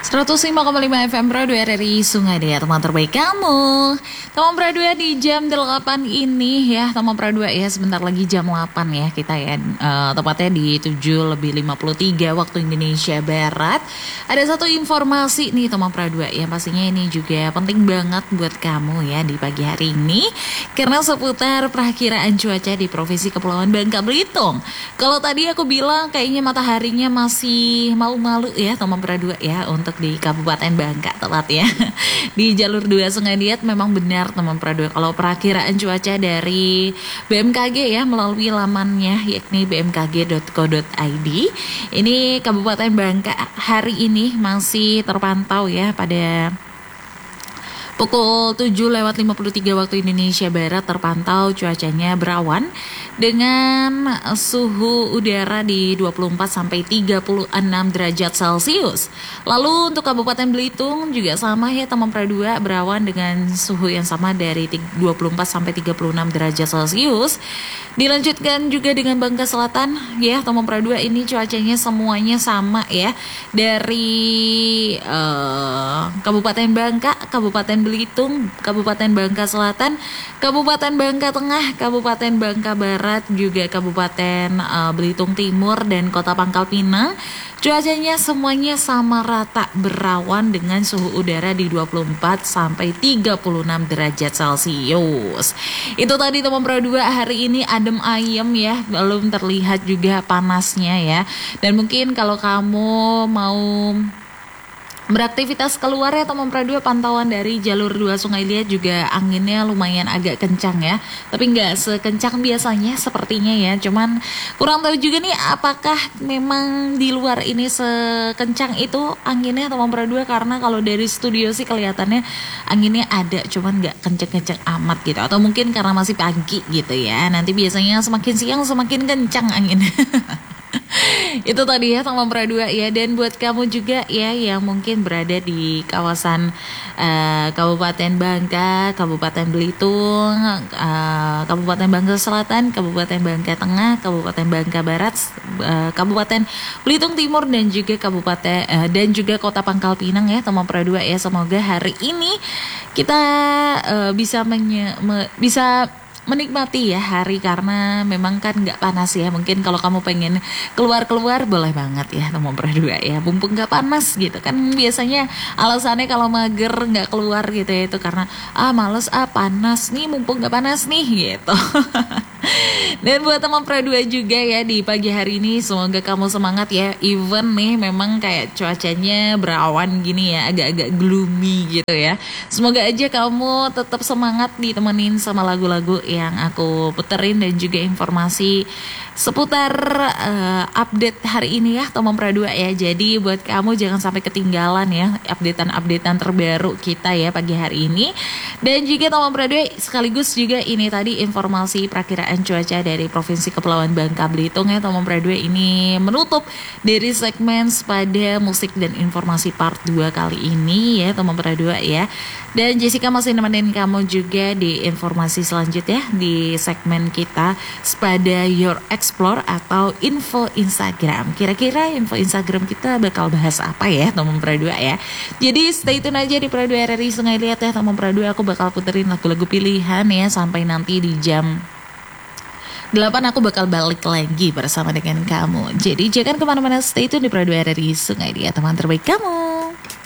105,5 FM Pro 2 RRI Sungai Daya, teman terbaik kamu. Teman Pro 2 di jam 8 ini ya, teman Pro 2 ya, sebentar lagi jam 8 ya kita ya, tepatnya di 7:53 waktu Indonesia Barat. Ada satu informasi nih teman Pro 2 ya, pastinya ini juga penting banget buat kamu ya di pagi hari ini, karena seputar perakiraan cuaca di Provinsi Kepulauan Bangka Belitung. Kalau tadi aku bilang kayaknya mataharinya masih malu-malu ya teman Pro 2 ya, untuk di Kabupaten Bangka telat ya. Di jalur 2 Sungai Liat memang benar teman Pro 2. Kalau perakiraan cuaca dari BMKG ya melalui lamannya yakni bmkg.co.id. Ini Kabupaten Bangka hari ini masih terpantau ya pada pukul 7:53 waktu Indonesia Barat, terpantau cuacanya berawan dengan suhu udara di 24 sampai 36 derajat Celcius. Lalu untuk Kabupaten Belitung juga sama ya teman Pro 2, berawan dengan suhu yang sama dari 24 sampai 36 derajat Celcius. Dilanjutkan juga dengan Bangka Selatan ya teman Pro 2, ini cuacanya semuanya sama ya, dari Kabupaten Bangka, Kabupaten Belitung, Kabupaten Bangka Selatan, Kabupaten Bangka Tengah, Kabupaten Bangka Barat, juga Kabupaten Belitung Timur dan Kota Pangkal Pinang. Cuacanya semuanya sama rata berawan dengan suhu udara di 24 sampai 36 derajat Celcius. Itu tadi teman Pro 2, hari ini adem ayem ya, belum terlihat juga panasnya ya. Dan mungkin kalau kamu mau beraktivitas keluar ya teman Pro 2, pantauan dari jalur 2 Sungai Liat juga anginnya lumayan agak kencang ya, tapi nggak sekencang biasanya sepertinya ya. Cuman kurang tahu juga nih apakah memang di luar ini sekencang itu anginnya teman Pro 2, karena kalau dari studio sih kelihatannya anginnya ada, cuman nggak kenceng-kenceng amat gitu, atau mungkin karena masih pagi gitu ya. Nanti biasanya semakin siang semakin kencang anginnya. Itu tadi ya teman Pro 2 ya. Dan buat kamu juga ya yang mungkin berada di kawasan Kabupaten Bangka, Kabupaten Belitung, Kabupaten Bangka Selatan, Kabupaten Bangka Tengah, Kabupaten Bangka Barat, Kabupaten Belitung Timur, dan juga Kabupaten dan juga Kota Pangkal Pinang ya teman Pro 2 ya. Semoga hari ini kita bisa menikmati ya hari, karena memang kan nggak panas ya. Mungkin kalau kamu pengen keluar-keluar boleh banget ya teman Pro 2 ya, mumpung nggak panas gitu kan. Biasanya alasannya kalau mager nggak keluar gitu ya, itu karena males panas nih, mumpung nggak panas nih gitu. Dan buat teman Pro 2 juga ya di pagi hari ini, semoga kamu semangat ya. Even nih memang kayak cuacanya berawan gini ya, agak-agak gloomy gitu ya. Semoga aja kamu tetap semangat, ditemenin sama lagu-lagu yang aku puterin dan juga informasi seputar update hari ini ya teman Pro 2 ya. Jadi buat kamu jangan sampai ketinggalan ya updatean terbaru kita ya pagi hari ini. Dan juga teman Pro 2 sekaligus juga ini tadi informasi perakiraan cuaca dari Provinsi Kepulauan Bangka Belitung ya teman Pro 2, ini menutup dari segmen pada musik dan informasi part 2 kali ini ya teman Pro 2 ya. Dan Jessica masih nemenin kamu juga di informasi selanjutnya di segmen kita Spada Your Explore atau info Instagram. Kira-kira info Instagram kita bakal bahas apa ya teman Pro 2 ya. Jadi stay tune aja di Pro 2 RRI Sungai Liat ya teman Pro 2. Aku bakal puterin lagu-lagu pilihan ya sampai nanti di jam 8 aku bakal balik lagi bersama dengan kamu. Jadi jangan kemana-mana, stay tune di Pro 2 RRI Sungai Liat, teman terbaik kamu.